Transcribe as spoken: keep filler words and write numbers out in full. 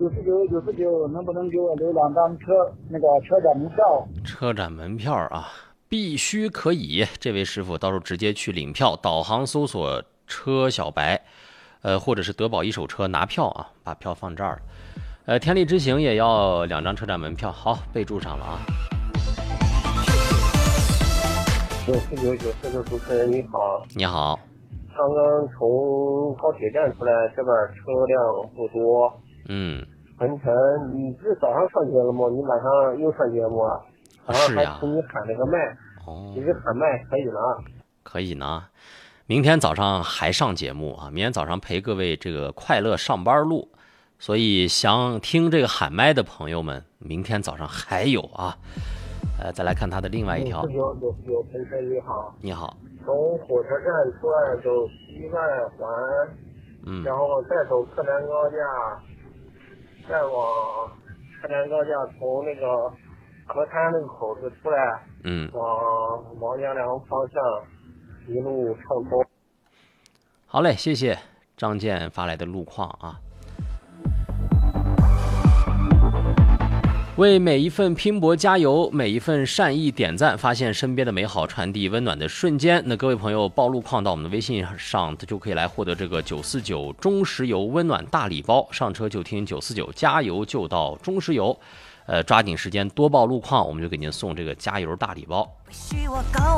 九十九九十九，能不能给我留两张车那个车展门票？ 车展门票啊，必须可以。这位师傅到时候直接去领票，导航搜索车小白，呃，或者是德保一手车拿票啊，把票放这儿了。呃，天力之行也要两张车展门票，好，备注上了啊。 九四九九四九，主持人你好。 你好。 刚刚从高铁站出来，这边车辆不多。 嗯。 文晨，你是早上上节目，你晚上又上节目了。早上还听你喊那个麦。 哦。 你这喊麦可以呢。 可以呢。明天早上还上节目啊！明天早上陪各位这个快乐上班路。所以想听这个喊麦的朋友们，明天早上还有啊。呃，再来看他的另外一条。 有有有，先生你好。 你好。 从火车站出来走西外环， 嗯， 然后再走客南高架，再往客南高架从那个河滩那个口子出来， 嗯， 往王家梁方向一路畅通。 好嘞，谢谢张健发来的路况啊。为每一份拼搏加油，每一份善意点赞，发现身边的美好，传递温暖的瞬间。那各位朋友报路况到我们的微信上，就可以来获得这个九四九中石油温暖大礼包。上车就听九四九，加油就到中石油。呃，抓紧时间多报路况，我们就给您送这个加油大礼包。